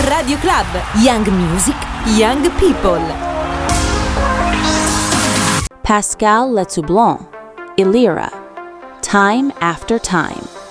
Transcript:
Radio Club, Young Music, Young People. Pascal Letoublon, Illyra, Time After Time.